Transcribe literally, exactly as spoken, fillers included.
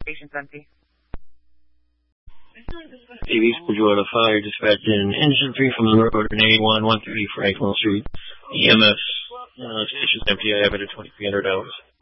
Station's empty. Steve East Bridgewater Fire dispatching engine three from the road in A one, one thirty Franklin Street. E M S uh, station's empty. I have it at twenty-three hundred hours.